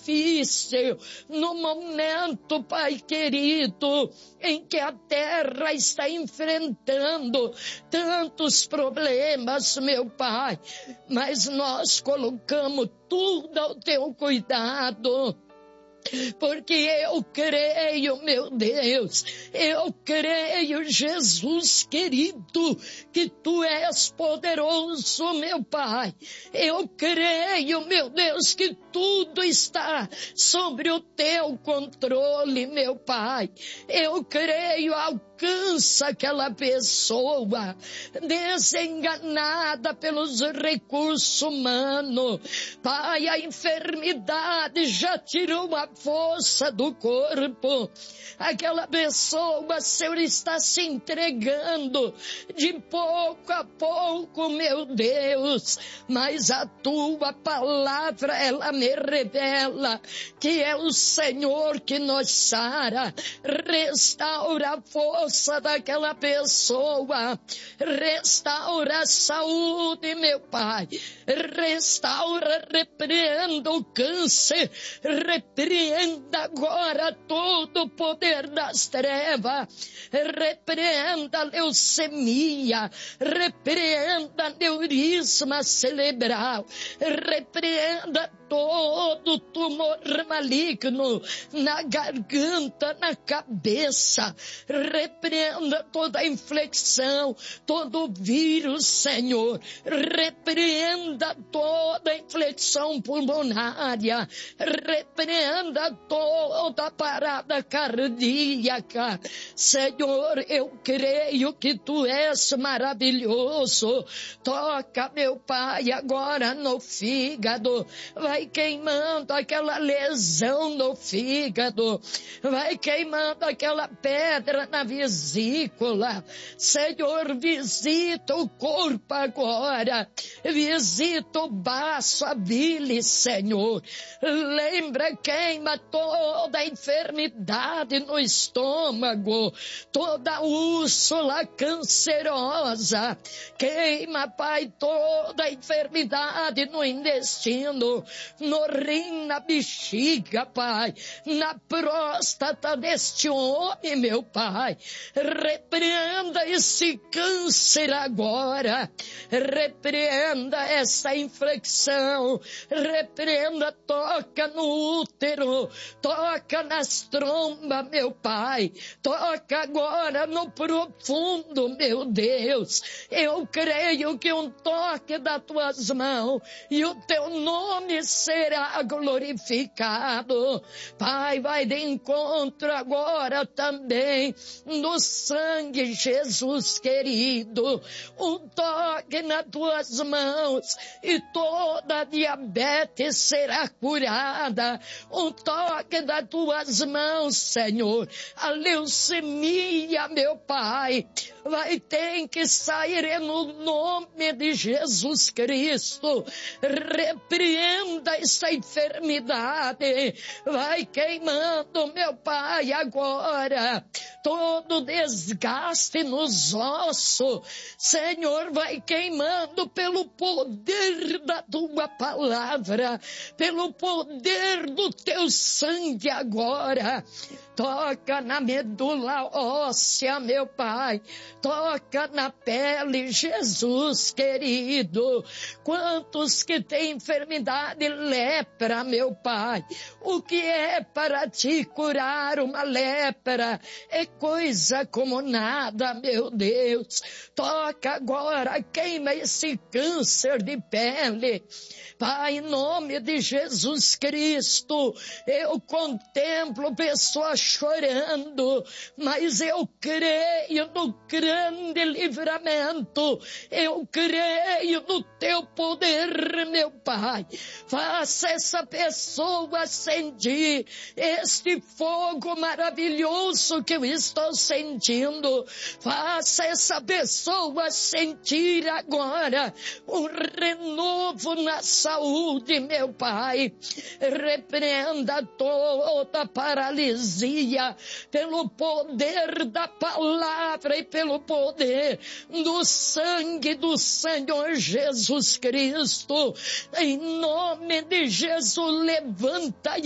difícil, no momento, Pai querido, em que a terra está enfrentando tantos problemas, meu Pai, mas nós colocamos tudo ao teu cuidado. Porque eu creio, meu Deus, eu creio, Jesus querido, que Tu és poderoso, meu Pai. Eu creio, meu Deus, que tudo está sobre o Teu controle, meu Pai. Eu creio, alcança aquela pessoa desenganada pelos recursos humanos. Pai, a enfermidade já tirou a força do corpo. Aquela pessoa, Senhor, está se entregando de pouco a pouco, meu Deus, mas a Tua palavra, ela me revela que é o Senhor que nos sara. Restaura a força daquela pessoa, restaura a saúde, meu Pai, restaura, repreenda o câncer, repreenda agora todo o poder das trevas, repreenda a leucemia, repreenda aneurisma cerebral, repreenda todo tumor maligno na garganta, na cabeça, repreenda toda a infecção, todo vírus, Senhor, repreenda toda a infecção pulmonária, repreenda toda a parada cardíaca. Senhor, eu creio que Tu és maravilhoso. Toca, meu Pai, agora no fígado, vai queimando aquela lesão no fígado, vai queimando aquela pedra na vesícula. Senhor, visita o corpo agora, visita o baço, a bile, Senhor. Lembra, queima toda a enfermidade no estômago, toda úrsula cancerosa. Queima, Pai, toda a enfermidade no intestino, no rim, na bexiga, Pai, na próstata deste homem, meu Pai. Repreenda esse câncer agora, repreenda essa infecção, repreenda, toca no útero, toca nas trombas, meu Pai, toca agora no profundo, meu Deus. Eu creio que um toque das Tuas mãos e o Teu nome será glorificado. Pai, vai de encontro agora também no sangue, Jesus querido, um toque nas Tuas mãos e toda diabetes será curada. Um toque das Tuas mãos, Senhor, a leucemia, meu Pai, vai ter que sair no nome de Jesus Cristo. Repreenda essa enfermidade, vai queimando, meu Pai, agora todo desgaste nos ossos, Senhor, vai queimando pelo poder da Tua palavra, pelo poder do Teu sangue agora. Toca na medula óssea, meu Pai, toca na pele, Jesus querido. Quantos que têm enfermidade, lepra, meu Pai, o que é para Ti curar uma lepra? É coisa como nada, meu Deus. Toca agora, queima esse câncer de pele, Pai, em nome de Jesus Cristo. Eu contemplo pessoas chorando, mas eu creio no grande livramento, eu creio no Teu poder, meu Pai. Faça essa pessoa sentir este fogo maravilhoso que eu estou sentindo. Faça essa pessoa sentir agora um renovo na saúde, meu Pai. Repreenda toda paralisia pelo poder da palavra e pelo poder do sangue do Senhor Jesus Cristo. Em nome de Jesus, levanta